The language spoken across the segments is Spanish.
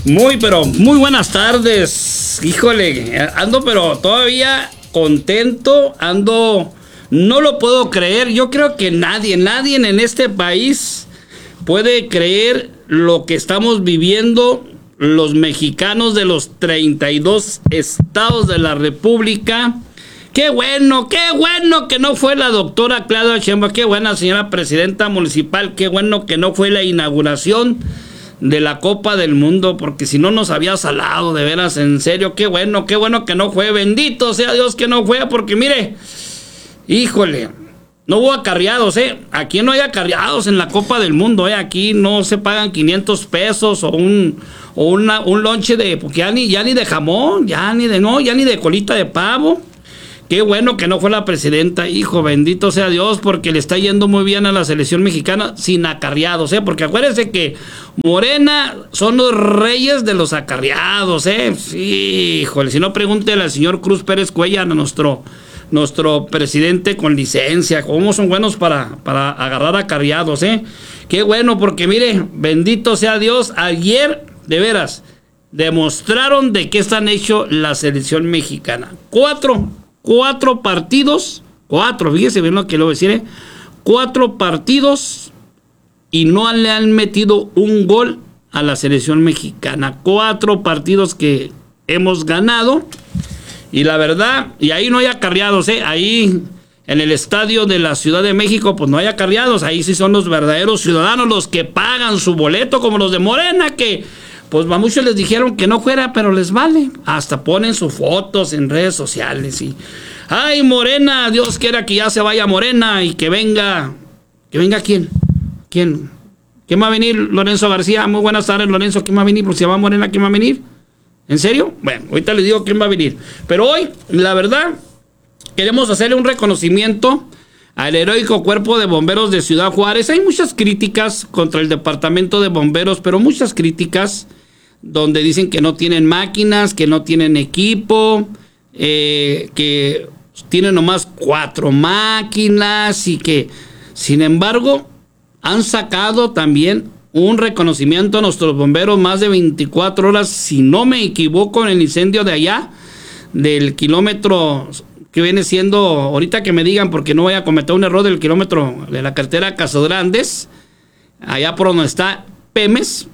Pero muy buenas tardes. Híjole, ando pero todavía contento, no lo puedo creer. Yo creo que nadie en este país puede creer lo que estamos viviendo los mexicanos de los 32 estados de la República. Qué bueno que no fue la doctora Claudia Sheinbaum, qué buena señora presidenta municipal, qué bueno que no fue la inauguración de la Copa del Mundo, porque si no nos había salado, de veras, en serio, qué bueno que no fue, bendito sea Dios que no fue, porque mire, híjole, no hubo acarreados, aquí no hay acarreados en la Copa del Mundo, aquí no se pagan 500 pesos o un lonche de, porque ya ni de jamón, ya ni de colita de pavo. Qué bueno que no fue la presidenta, hijo, bendito sea Dios, porque le está yendo muy bien a la selección mexicana sin acarreados, porque acuérdense que Morena son los reyes de los acarreados, sí, híjole, si no pregúntele al señor Cruz Pérez Cuellar, nuestro presidente con licencia, cómo son buenos para agarrar acarreados, Qué bueno, porque mire, bendito sea Dios, ayer, de veras, demostraron de qué están hechos la selección mexicana. Cuatro partidos, fíjese bien lo que le voy a decir, 4 partidos y no le han metido un gol a la selección mexicana. 4 partidos que hemos ganado y la verdad, y ahí no hay acarreados, ahí en el estadio de la Ciudad de México, pues no hay acarreados, ahí sí son los verdaderos ciudadanos los que pagan su boleto, como los de Morena, que pues a muchos les dijeron que no fuera, pero les vale. Hasta ponen sus fotos en redes sociales y ay, Morena, Dios quiera que ya se vaya Morena y que venga ¿quién va a venir? Lorenzo García. Muy buenas tardes, Lorenzo. ¿Quién va a venir? Pues si va Morena, ¿quién va a venir? ¿En serio? Bueno, ahorita les digo quién va a venir. Pero hoy, la verdad, queremos hacerle un reconocimiento al heroico Cuerpo de Bomberos de Ciudad Juárez. Hay muchas críticas contra el Departamento de Bomberos, pero muchas críticas donde dicen que no tienen máquinas, que no tienen equipo, que tienen nomás 4 máquinas y que, sin embargo, han sacado también un reconocimiento a nuestros bomberos más de 24 horas, si no me equivoco, en el incendio de allá, del kilómetro que viene siendo, ahorita que me digan, porque no voy a cometer un error, del kilómetro de la carretera Casas allá por donde está Pemes,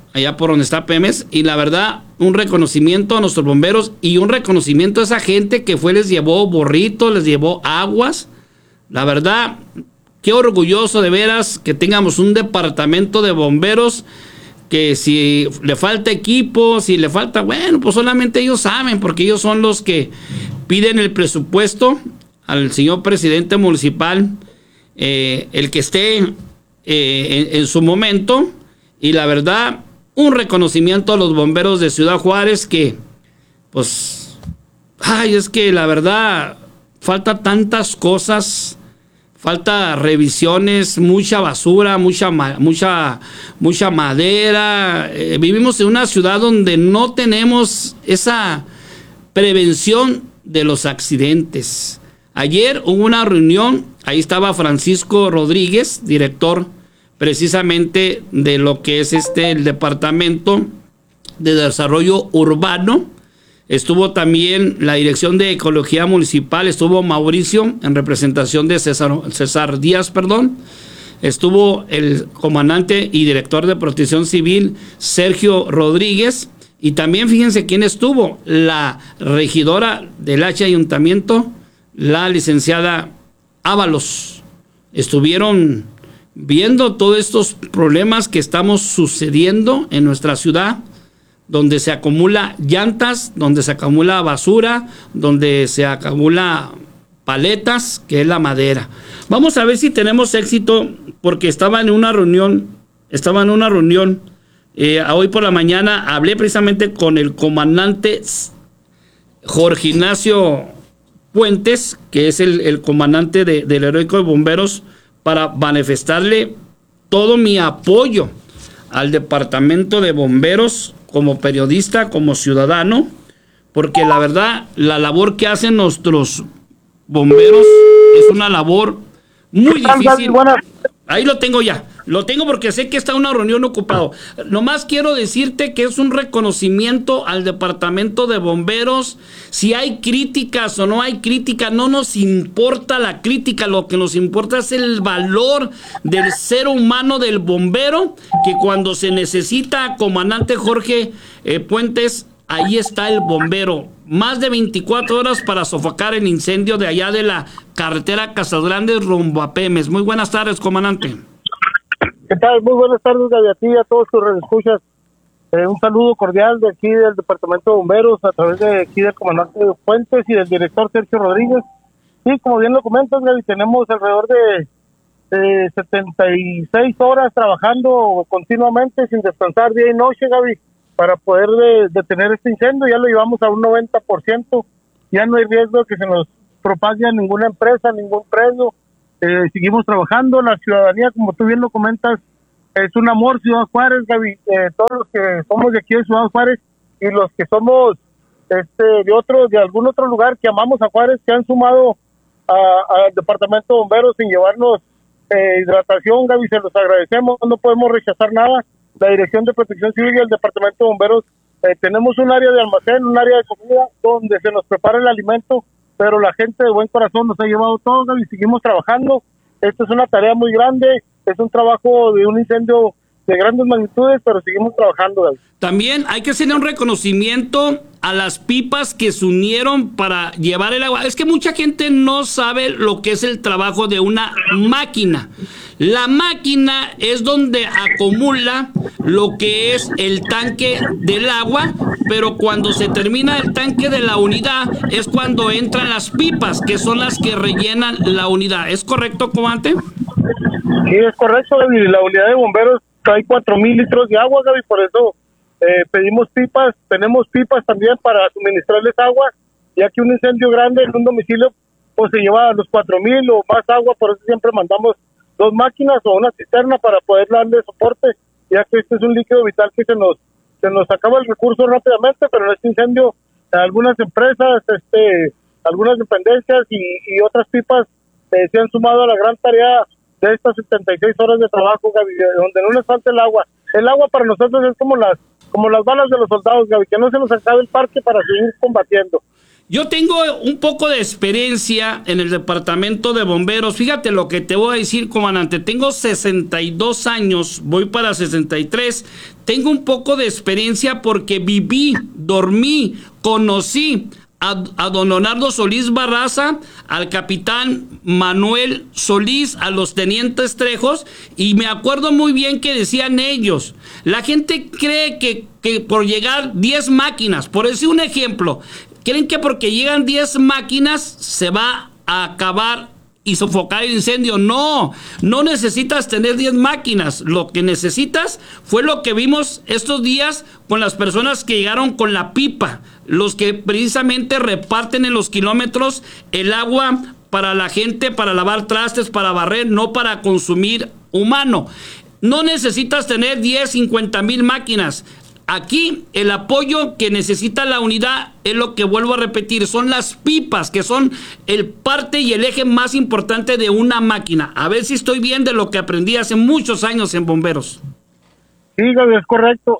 y la verdad, un reconocimiento a nuestros bomberos y un reconocimiento a esa gente que les llevó burritos, les llevó aguas. La verdad, qué orgulloso de veras que tengamos un departamento de bomberos que si le falta equipo, si le falta, bueno, pues solamente ellos saben, porque ellos son los que piden el presupuesto al señor presidente municipal, el que esté en su momento. Y la verdad, un reconocimiento a los bomberos de Ciudad Juárez que, pues, es que la verdad, falta tantas cosas, falta revisiones, mucha basura, mucha madera. Vivimos en una ciudad donde no tenemos esa prevención de los accidentes. Ayer hubo una reunión, ahí estaba Francisco Rodríguez, director precisamente de lo que es el Departamento de Desarrollo Urbano. Estuvo también la Dirección de Ecología Municipal, estuvo Mauricio en representación de César Díaz, estuvo el comandante y director de Protección Civil, Sergio Rodríguez, y también fíjense quién estuvo, la regidora del Ayuntamiento, la licenciada Ábalos. Estuvieron viendo todos estos problemas que estamos sucediendo en nuestra ciudad, donde se acumula llantas, donde se acumula basura, donde se acumula paletas, que es la madera. Vamos a ver si tenemos éxito, porque estaba en una reunión, hoy por la mañana hablé precisamente con el comandante Jorge Ignacio Puentes, que es el comandante del heroico de bomberos, para manifestarle todo mi apoyo al Departamento de Bomberos como periodista, como ciudadano, porque la verdad, la labor que hacen nuestros bomberos es una labor muy difícil. Ahí lo tengo ya. Lo tengo porque sé que está en una reunión ocupado. Nomás quiero decirte que es un reconocimiento al Departamento de Bomberos. Si hay críticas o no hay crítica, no nos importa la crítica. Lo que nos importa es el valor del ser humano del bombero, que cuando se necesita, comandante Jorge Puentes, ahí está el bombero. Más de 24 horas para sofocar el incendio de allá de la carretera Casas Grandes rumbo a Pemes. Muy buenas tardes, comandante. ¿Qué tal? Muy buenas tardes, Gaby, a ti y a todos tus radioescuchas. Un saludo cordial de aquí del Departamento de Bomberos a través de aquí del comandante Fuentes y del director Sergio Rodríguez. Sí, como bien lo comentas, Gaby, tenemos alrededor de 76 horas trabajando continuamente sin descansar día y noche, Gaby, para poder detener este incendio. Ya lo llevamos a un 90%, ya no hay riesgo de que se nos propague a ninguna empresa, ningún predio. Seguimos trabajando, la ciudadanía, como tú bien lo comentas, es un amor Ciudad Juárez, Gaby. Todos los que somos de aquí de Ciudad Juárez y los que somos de algún otro lugar que amamos a Juárez, que han sumado al Departamento de Bomberos sin llevarnos hidratación, Gaby, se los agradecemos, no podemos rechazar nada. La Dirección de Protección Civil y el Departamento de Bomberos tenemos un área de almacén, un área de comida donde se nos prepara el alimento, pero la gente de buen corazón nos ha llevado todo, Gaby, seguimos trabajando. Esto es una tarea muy grande, es un trabajo de un incendio de grandes magnitudes, pero seguimos trabajando, Gaby. También hay que hacerle un reconocimiento a las pipas que se unieron para llevar el agua. Es que mucha gente no sabe lo que es el trabajo de una máquina. La máquina es donde acumula lo que es el tanque del agua, pero cuando se termina el tanque de la unidad es cuando entran las pipas, que son las que rellenan la unidad. ¿Es correcto, comandante? Sí, es correcto, Gaby. La unidad de bomberos trae 4,000 litros de agua, Gaby, por eso pedimos pipas. Tenemos pipas también para suministrarles agua, ya que un incendio grande en un domicilio pues se lleva a los 4,000 o más agua, por eso siempre mandamos 2 máquinas o una cisterna para poder darle soporte, ya que este es un líquido vital que se nos acaba el recurso rápidamente, pero en este incendio algunas empresas, algunas dependencias y otras pipas se han sumado a la gran tarea de estas 76 horas de trabajo, Gaby, donde no les falta el agua. El agua para nosotros es como las balas de los soldados, Gaby, que no se nos acabe el parque para seguir combatiendo. Yo tengo un poco de experiencia en el Departamento de Bomberos. Fíjate lo que te voy a decir, comandante. Tengo 62 años, voy para 63. Tengo un poco de experiencia porque viví, dormí, conocí a don Leonardo Solís Barraza, al capitán Manuel Solís, a los tenientes Trejos, y me acuerdo muy bien que decían ellos, la gente cree que por llegar 10 máquinas, por decir un ejemplo, creen que porque llegan 10 máquinas se va a acabar y sofocar el incendio. No necesitas tener 10 máquinas. Lo que necesitas fue lo que vimos estos días con las personas que llegaron con la pipa, los que precisamente reparten en los kilómetros el agua para la gente, para lavar trastes, para barrer, no para consumir humano. No necesitas tener 10, 50,000 máquinas. Aquí el apoyo que necesita la unidad es lo que vuelvo a repetir, son las pipas, que son el parte y el eje más importante de una máquina. A ver si estoy bien de lo que aprendí hace muchos años en bomberos. Sí, Gaby, es correcto.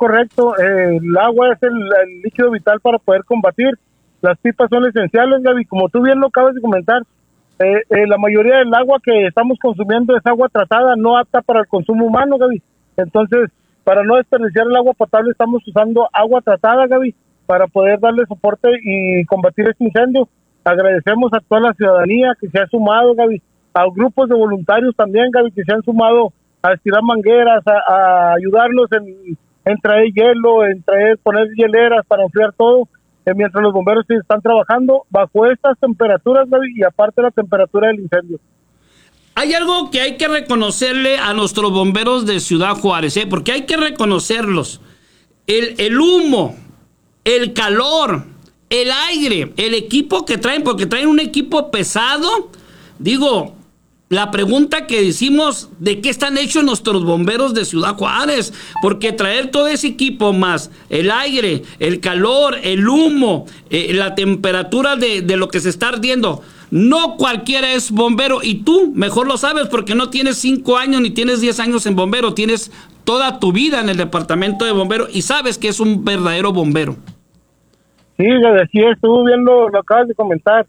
El agua es el líquido vital para poder combatir. Las pipas son esenciales, Gaby, como tú bien lo acabas de comentar. La mayoría del agua que estamos consumiendo es agua tratada, no apta para el consumo humano, Gaby. Entonces, para no desperdiciar el agua potable, estamos usando agua tratada, Gaby, para poder darle soporte y combatir este incendio. Agradecemos a toda la ciudadanía que se ha sumado, Gaby, a grupos de voluntarios también, Gaby, que se han sumado a estirar mangueras, a ayudarnos en traer hielo, poner hieleras para enfriar todo, mientras los bomberos están trabajando bajo estas temperaturas, Gaby, y aparte la temperatura del incendio. Hay algo que hay que reconocerle a nuestros bomberos de Ciudad Juárez, porque hay que reconocerlos. El humo, el calor, el aire, el equipo que traen, porque traen un equipo pesado. Digo, la pregunta que decimos, ¿de qué están hechos nuestros bomberos de Ciudad Juárez? Porque traer todo ese equipo más el aire, el calor, el humo, la temperatura de lo que se está ardiendo. No cualquiera es bombero, y tú mejor lo sabes porque no tienes 5 años ni tienes 10 años en bombero, tienes toda tu vida en el departamento de bomberos y sabes que es un verdadero bombero. Sí, así estuvo bien lo acabas de comentar.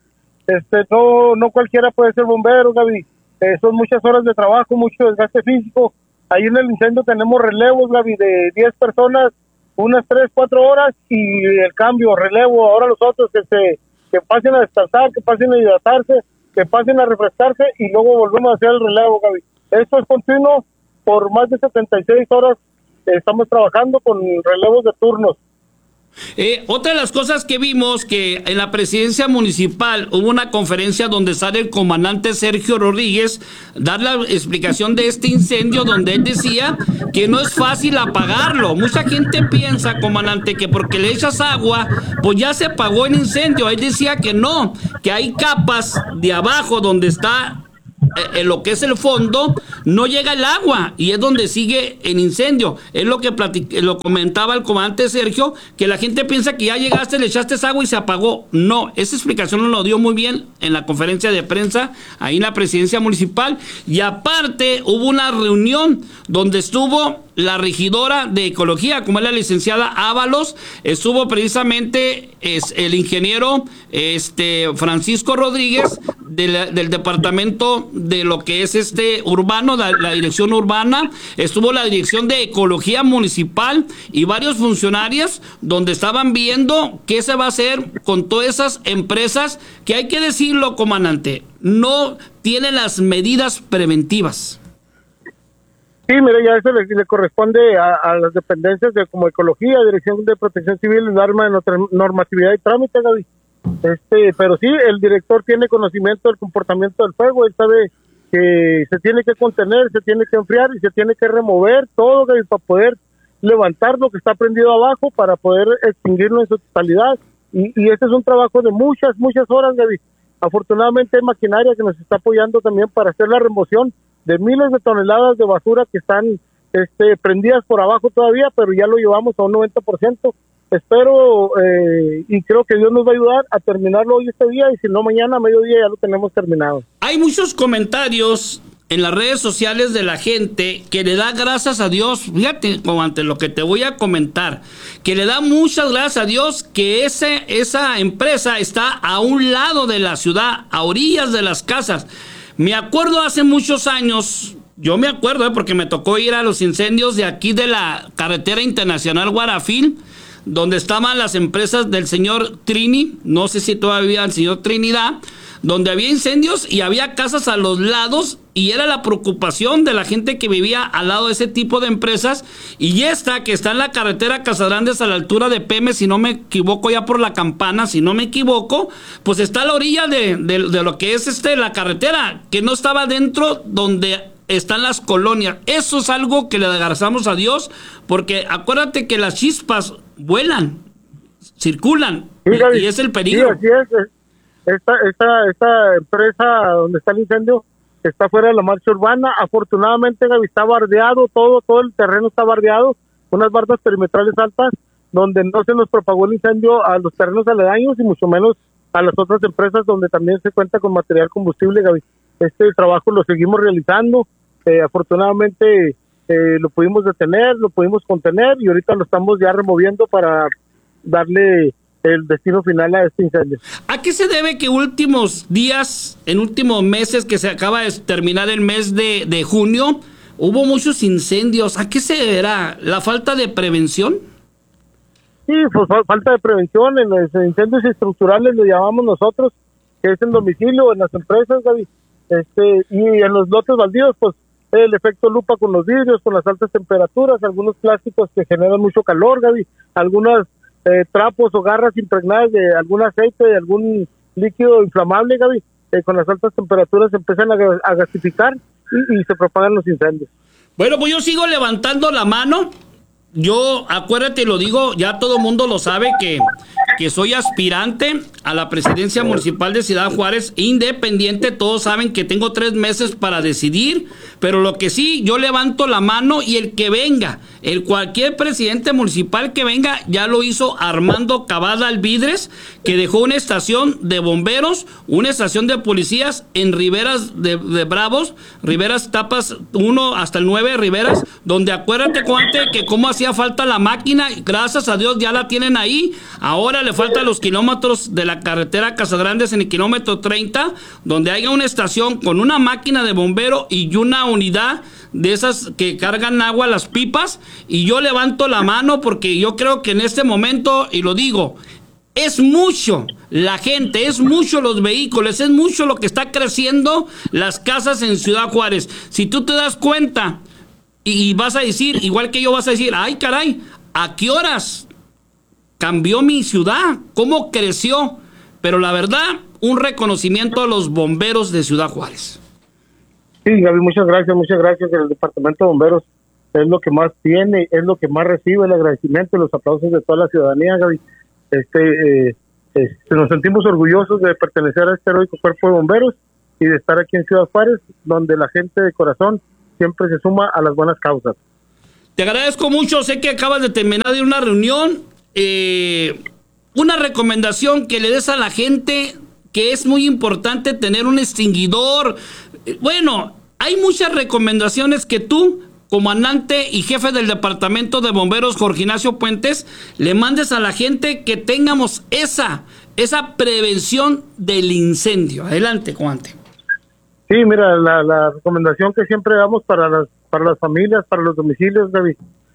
No cualquiera puede ser bombero, Gaby. Son muchas horas de trabajo, mucho desgaste físico. Ahí en el incendio tenemos relevos, Gaby, de 10 personas, unas 3, 4 horas, y el cambio, relevo. Ahora los otros que pasen a descansar, que pasen a hidratarse, que pasen a refrescarse, y luego volvemos a hacer el relevo, Gaby. Esto es continuo, por más de 76 horas estamos trabajando con relevos de turnos. Otra de las cosas que vimos, que en la presidencia municipal hubo una conferencia donde sale el comandante Sergio Rodríguez dar la explicación de este incendio, donde él decía que no es fácil apagarlo. Mucha gente piensa, comandante, que porque le echas agua pues ya se apagó el incendio. Él decía que no, que hay capas de abajo donde está en lo que es el fondo, no llega el agua y es donde sigue el incendio. Es lo que lo comentaba el comandante Sergio, que la gente piensa que ya llegaste, le echaste agua y se apagó. No, esa explicación nos lo dio muy bien en la conferencia de prensa ahí en la presidencia municipal. Y aparte hubo una reunión donde estuvo la regidora de ecología, como es la licenciada Ábalos, estuvo precisamente el ingeniero Francisco Rodríguez del departamento de lo que es urbano, la dirección urbana, estuvo la dirección de ecología municipal y varios funcionarios donde estaban viendo qué se va a hacer con todas esas empresas que, hay que decirlo, comandante, no tienen las medidas preventivas. Sí, mire, ya eso le corresponde a las dependencias de como Ecología, Dirección de Protección Civil, norma de normatividad y trámite, Gaby. Pero sí, el director tiene conocimiento del comportamiento del fuego, él sabe que se tiene que contener, se tiene que enfriar y se tiene que remover todo, Gaby, para poder levantar lo que está prendido abajo, para poder extinguirlo en su totalidad. Y este es un trabajo de muchas horas, Gaby. Afortunadamente hay maquinaria que nos está apoyando también para hacer la remoción de miles de toneladas de basura que están prendidas por abajo todavía, pero ya lo llevamos a un 90%. Espero y creo que Dios nos va a ayudar a terminarlo hoy este día, y si no mañana a mediodía ya lo tenemos terminado. Hay muchos comentarios en las redes sociales de la gente que le da gracias a Dios, fíjate, como ante lo que te voy a comentar, que le da muchas gracias a Dios que esa empresa está a un lado de la ciudad, a orillas de las casas. Me acuerdo hace muchos años, yo me acuerdo porque me tocó ir a los incendios de aquí de la carretera internacional Guarafil, donde estaban las empresas del señor Trini, no sé si todavía el señor Trinidad, donde había incendios y había casas a los lados, y era la preocupación de la gente que vivía al lado de ese tipo de empresas. Y esta que está en la carretera Casagrandes a la altura de Peme, si no me equivoco, ya por la Campana, si no me equivoco, pues está a la orilla de lo que es la carretera, que no estaba dentro donde están las colonias. Eso es algo que le agradecemos a Dios, porque acuérdate que las chispas vuelan, circulan, sí, y es el peligro. Sí, así es. Esta empresa donde está el incendio está fuera de la marcha urbana. Afortunadamente, Gaby, está bardeado, todo el terreno está bardeado, unas bardas perimetrales altas, donde no se nos propagó el incendio a los terrenos aledaños y mucho menos a las otras empresas donde también se cuenta con material combustible, Gaby. Este trabajo lo seguimos realizando, afortunadamente lo pudimos detener, lo pudimos contener, y ahorita lo estamos ya removiendo para darle el destino final a este incendio. ¿A qué se debe que últimos días, en últimos meses, que se acaba de terminar el mes de junio, hubo muchos incendios? ¿A qué se deberá? ¿La falta de prevención? Sí, pues falta de prevención. En los incendios estructurales lo llamamos nosotros, que es en domicilio, en las empresas, Gaby, y en los lotes baldíos, pues el efecto lupa con los vidrios, con las altas temperaturas, algunos plásticos que generan mucho calor, Gaby, algunas trapos o garras impregnadas de algún aceite, de algún líquido inflamable, Gaby, con las altas temperaturas empiezan a gasificar y se propagan los incendios. Bueno, pues yo sigo levantando la mano. Yo, acuérdate, lo digo, ya todo el mundo lo sabe, que que soy aspirante a la presidencia municipal de Ciudad Juárez, independiente. Todos saben que tengo 3 meses para decidir, pero lo que sí, yo levanto la mano y el que venga, cualquier presidente municipal que venga, ya lo hizo Armando Cavada Alvidres, que dejó una estación de bomberos, una estación de policías en Riberas de Bravos, Riberas Tapas 1 hasta el 9 Riberas, donde acuérdate, Coante, que cómo hacía falta la máquina, gracias a Dios ya la tienen ahí. Ahora le faltan los kilómetros de la carretera Casagrandes en el kilómetro 30, donde haya una estación con una máquina de bombero y una unidad de esas que cargan agua a las pipas. Y yo levanto la mano porque yo creo que en este momento, y lo digo, es mucho la gente, es mucho los vehículos, es mucho lo que está creciendo las casas en Ciudad Juárez. Si tú te das cuenta y vas a decir, igual que yo vas a decir, ay caray, ¿a qué horas cambió mi ciudad? ¿Cómo creció? Pero la verdad, un reconocimiento a los bomberos de Ciudad Juárez. Sí, Gaby, muchas gracias. El Departamento de Bomberos es lo que más tiene, es lo que más recibe el agradecimiento y los aplausos de toda la ciudadanía, Gaby. Nos sentimos orgullosos de pertenecer a este heroico cuerpo de bomberos y de estar aquí en Ciudad Juárez, donde la gente de corazón siempre se suma a las buenas causas. Te agradezco mucho, sé que acabas de terminar de una reunión. Una recomendación que le des a la gente, que es muy importante tener un extinguidor. Bueno, hay muchas recomendaciones que tú, comandante y jefe del Departamento de Bomberos, Jorge Ignacio Puentes, le mandes a la gente que tengamos esa prevención del incendio. Adelante, comandante. Sí, mira, la recomendación que siempre damos para las familias, para los domicilios, Gaby,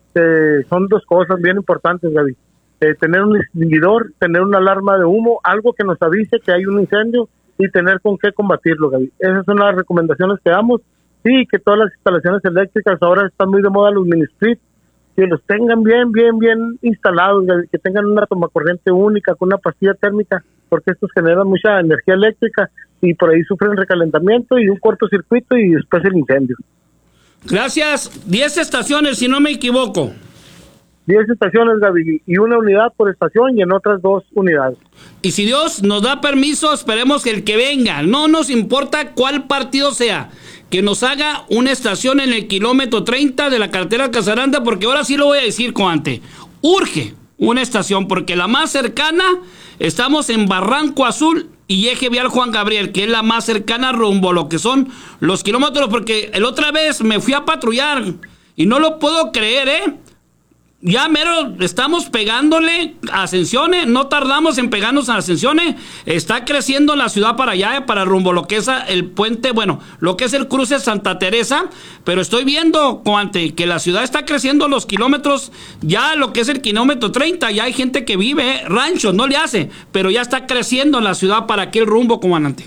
son 2 cosas bien importantes, Gaby. Tener un extinguidor, tener una alarma de humo, algo que nos avise que hay un incendio y tener con qué combatirlo, Gaby. Esas son las recomendaciones que damos. Sí, que todas las instalaciones eléctricas, ahora están muy de moda los mini split, que los tengan bien instalados, Gaby, que tengan una tomacorriente única con una pastilla térmica, porque estos generan mucha energía eléctrica y por ahí sufren recalentamiento y un cortocircuito y después el incendio. Gracias. 10 estaciones, si no me equivoco. 10 estaciones, Gaby, y una unidad por estación y en otras 2 unidades. Y si Dios nos da permiso, esperemos que el que venga, no nos importa cuál partido sea, que nos haga una estación en el kilómetro 30 de la carretera Casaranda, porque ahora sí lo voy a decir, Coante, urge una estación, porque la más cercana, estamos en Barranco Azul y Eje Vial Juan Gabriel, que es la más cercana rumbo a lo que son los kilómetros, porque el otra vez me fui a patrullar y no lo puedo creer, Ya mero estamos pegándole a Ascensiones, no tardamos en pegarnos a Ascensiones, está creciendo la ciudad para allá, para rumbo lo que es el puente, bueno, lo que es el cruce Santa Teresa, pero estoy viendo, Coante, que la ciudad está creciendo los kilómetros, ya lo que es el kilómetro 30, ya hay gente que vive, ranchos, no le hace, pero ya está creciendo la ciudad para aquel rumbo, comandante.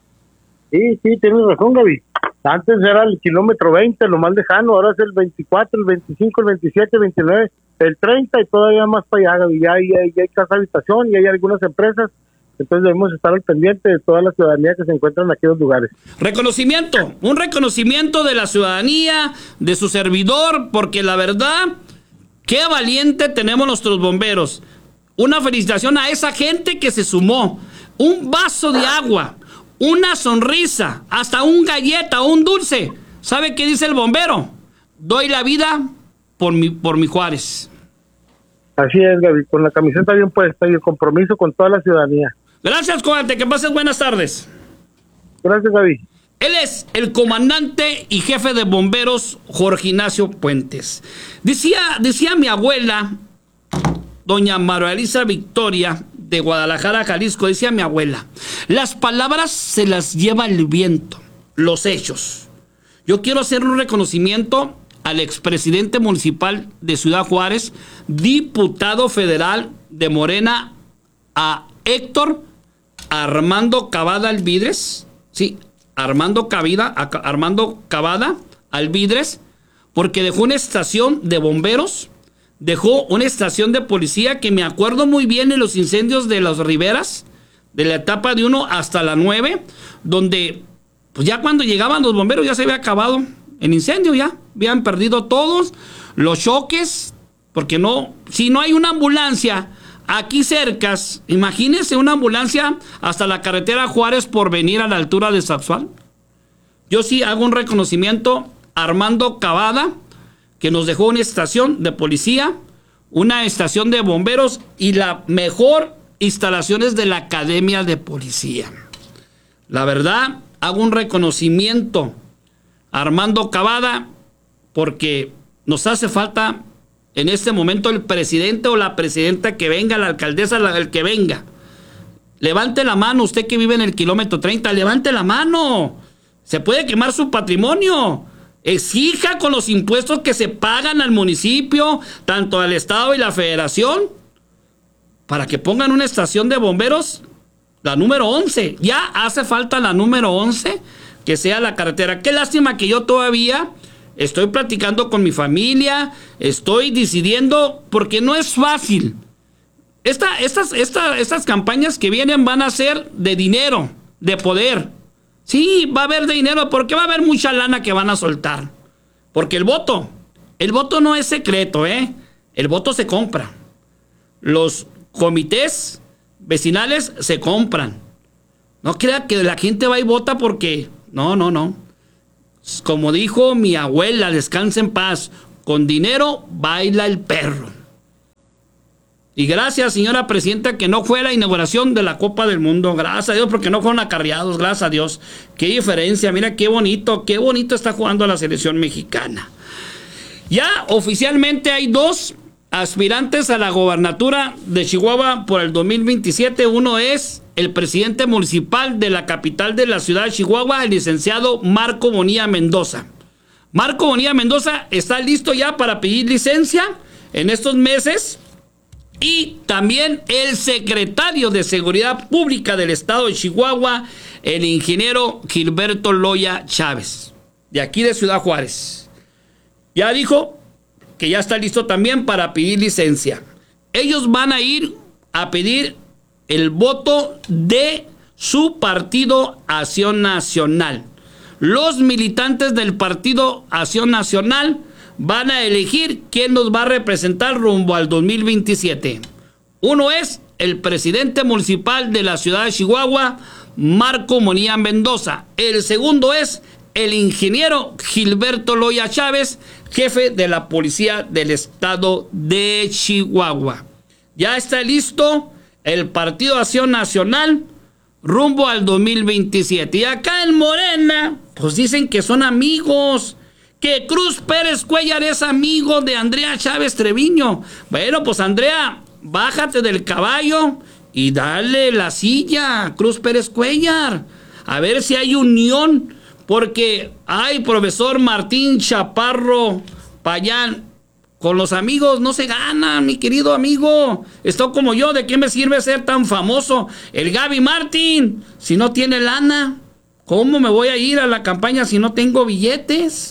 Sí, tienes razón, Gaby. Antes era el kilómetro 20, lo más lejano, ahora es el 24, el 25, el 27, el 29, el 30 y todavía más para allá, Gaby. Ya hay casa habitación y hay algunas empresas, entonces debemos estar al pendiente de toda la ciudadanía que se encuentra en aquellos lugares. Reconocimiento, un reconocimiento de la ciudadanía, de su servidor, porque la verdad, qué valiente tenemos nuestros bomberos. Una felicitación a esa gente que se sumó, un vaso de agua, una sonrisa, hasta un galleta o un dulce. ¿Sabe qué dice el bombero? Doy la vida por mi Juárez. Así es, Gaby, con la camiseta bien puesta y el compromiso con toda la ciudadanía. Gracias, comandante, que pases buenas tardes. Gracias, Gaby. Él es el comandante y jefe de bomberos Jorge Ignacio Puentes. Decía mi abuela, doña María Elisa Victoria, de Guadalajara, Jalisco, decía mi abuela, las palabras se las lleva el viento, los hechos. Yo quiero hacer un reconocimiento al expresidente municipal de Ciudad Juárez, diputado federal de Morena, a Héctor Armando Cavada Alvidres, sí, Armando Cavada Alvidres, porque dejó una estación de bomberos, dejó una estación de policía que me acuerdo muy bien en los incendios de las Riberas, de la etapa de 1 hasta la 9, donde pues ya cuando llegaban los bomberos ya se había acabado el incendio, ya habían perdido todos los choques, porque no, si no hay una ambulancia aquí cercas, imagínense una ambulancia hasta la carretera Juárez por venir a la altura de Zapsal. Yo sí hago un reconocimiento a Armando Cavada, que nos dejó una estación de policía, una estación de bomberos y la mejor instalaciones de la Academia de Policía. La verdad, hago un reconocimiento a Armando Cavada porque nos hace falta en este momento el presidente o la presidenta que venga, la alcaldesa, el que venga. Levante la mano, usted que vive en el kilómetro 30, levante la mano. Se puede quemar su patrimonio. Exija con los impuestos que se pagan al municipio, tanto al estado y la federación, para que pongan una estación de bomberos, la número 11. Ya hace falta la número 11, que sea la carretera. Qué lástima que yo todavía estoy platicando con mi familia, estoy decidiendo, porque no es fácil. Estas campañas que vienen van a ser de dinero, de poder. Sí, va a haber de dinero, porque va a haber mucha lana que van a soltar. Porque el voto no es secreto, ¿eh? El voto se compra. Los comités vecinales se compran. No crea que la gente va y vota porque... No. Como dijo mi abuela, descansa en paz, con dinero baila el perro. Y gracias, señora presidenta, que no fue la inauguración de la Copa del Mundo. Gracias a Dios, porque no fueron acarreados. Gracias a Dios. Qué diferencia. Mira qué bonito está jugando la selección mexicana. Ya oficialmente hay 2 aspirantes a la gobernatura de Chihuahua por el 2027. Uno es el presidente municipal de la capital de la ciudad de Chihuahua, el licenciado Marco Bonilla Mendoza. Marco Bonilla Mendoza está listo ya para pedir licencia en estos meses. Y también el secretario de Seguridad Pública del estado de Chihuahua, el ingeniero Gilberto Loya Chávez, de aquí de Ciudad Juárez. Ya dijo que ya está listo también para pedir licencia. Ellos van a ir a pedir el voto de su partido Acción Nacional. Los militantes del partido Acción Nacional van a elegir quién nos va a representar rumbo al 2027. Uno es el presidente municipal de la ciudad de Chihuahua, Marco Bonilla Mendoza. El segundo es el ingeniero Gilberto Loya Chávez, jefe de la policía del estado de Chihuahua. Ya está listo el partido Acción Nacional rumbo al 2027. Y acá en Morena, pues dicen que son amigos, que Cruz Pérez Cuellar es amigo de Andrea Chávez Treviño. Bueno, pues Andrea, bájate del caballo y dale la silla a Cruz Pérez Cuellar. A ver si hay unión, porque ay, profesor Martín Chaparro Payán, con los amigos no se gana, mi querido amigo. Estoy como yo, ¿de qué me sirve ser tan famoso? El Gaby Martín, si no tiene lana, ¿cómo me voy a ir a la campaña si no tengo billetes?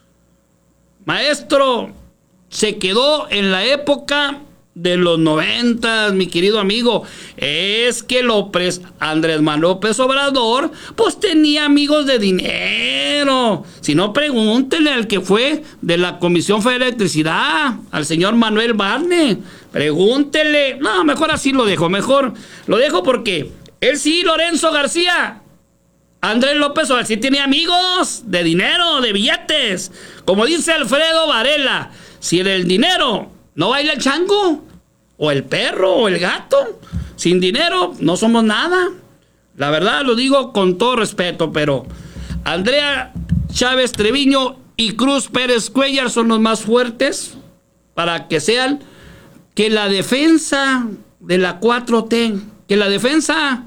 Maestro, se quedó en la época de los 90, mi querido amigo. Es que Andrés Manuel López Obrador, pues tenía amigos de dinero. Si no, pregúntele al que fue de la Comisión Federal de Electricidad, al señor Manuel Barney. Pregúntele. No, mejor así lo dejo. Mejor lo dejo porque él sí, Lorenzo García. Andrés López Obrador sí tiene amigos de dinero, de billetes. Como dice Alfredo Varela, si en el dinero no baila el chango, o el perro, o el gato, sin dinero no somos nada. La verdad lo digo con todo respeto, pero Andrea Chávez Treviño y Cruz Pérez Cuellar son los más fuertes para que sean que la defensa de la 4T, que la defensa,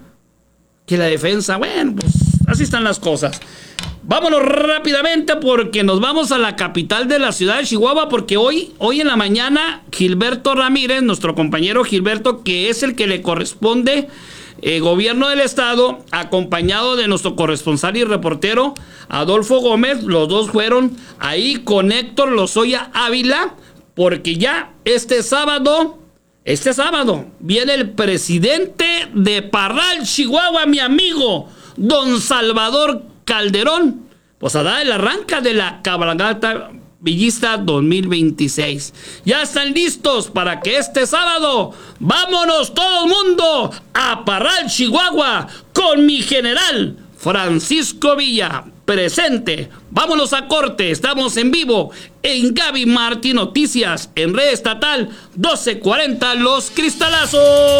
bueno, pues así están las cosas. Vámonos rápidamente porque nos vamos a la capital de la ciudad de Chihuahua, porque hoy en la mañana Gilberto Ramírez, nuestro compañero Gilberto, que es el que le corresponde gobierno del estado, acompañado de nuestro corresponsal y reportero Adolfo Gómez, los dos fueron ahí con Héctor Lozoya Ávila, porque ya este sábado viene el presidente de Parral, Chihuahua, mi amigo don Salvador Calderón, pues a dar el arranque de la cabalgata Villista 2026. Ya están listos para que este sábado vámonos todo el mundo a Parral, Chihuahua, con mi general Francisco Villa presente. Vámonos a corte, estamos en vivo en Gaby Martí Noticias, en Red Estatal 1240 Los Cristalazos.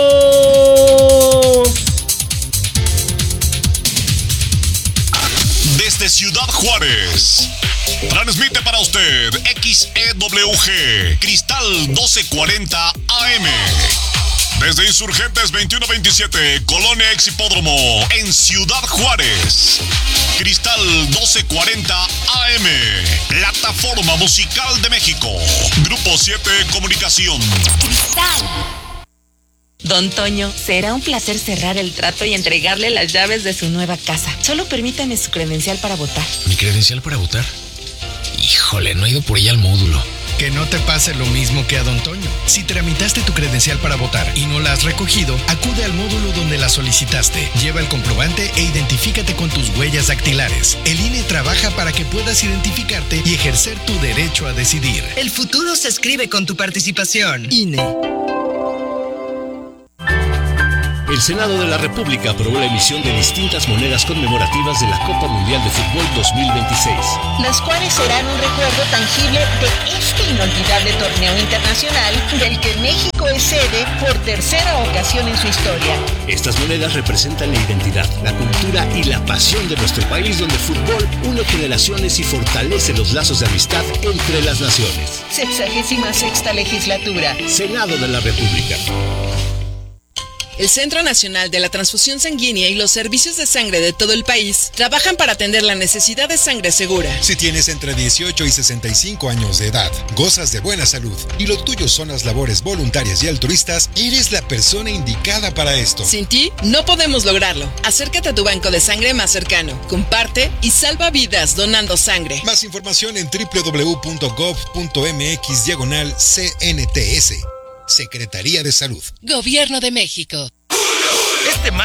Desde Ciudad Juárez, transmite para usted XEWG Cristal 1240 AM. Desde Insurgentes 2127, Colonia Ex Hipódromo, en Ciudad Juárez. Cristal 1240 AM, plataforma musical de México. Grupo 7 Comunicación. Cristal. Don Toño, será un placer cerrar el trato y entregarle las llaves de su nueva casa. Solo permítame su credencial para votar. ¿Mi credencial para votar? Híjole, no he ido por ella al módulo. Que no te pase lo mismo que a Don Toño. Si tramitaste tu credencial para votar y no la has recogido, acude al módulo donde la solicitaste. Lleva el comprobante e identifícate con tus huellas dactilares. El INE trabaja para que puedas identificarte y ejercer tu derecho a decidir. El futuro se escribe con tu participación. INE. El Senado de la República aprobó la emisión de distintas monedas conmemorativas de la Copa Mundial de Fútbol 2026. Las cuales serán un recuerdo tangible de este inolvidable torneo internacional del que México es sede por tercera ocasión en su historia. Estas monedas representan la identidad, la cultura y la pasión de nuestro país, donde el fútbol une generaciones y fortalece los lazos de amistad entre las naciones. 66ª legislatura. Senado de la República. El Centro Nacional de la Transfusión Sanguínea y los servicios de sangre de todo el país trabajan para atender la necesidad de sangre segura. Si tienes entre 18 y 65 años de edad, gozas de buena salud y lo tuyo son las labores voluntarias y altruistas, eres la persona indicada para esto. Sin ti, no podemos lograrlo. Acércate a tu banco de sangre más cercano, comparte y salva vidas donando sangre. Más información en www.gov.mx/CNTS. Secretaría de Salud. Gobierno de México.